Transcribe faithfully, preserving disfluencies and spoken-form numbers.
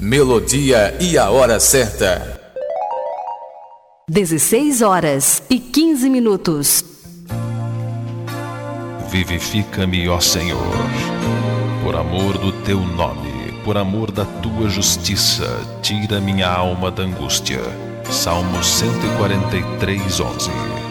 melodia e a hora certa. dezesseis horas e quinze minutos. Vivifica-me, ó Senhor, por amor do teu nome, por amor da tua justiça, tira minha alma da angústia. Salmo cento e quarenta e três, onze.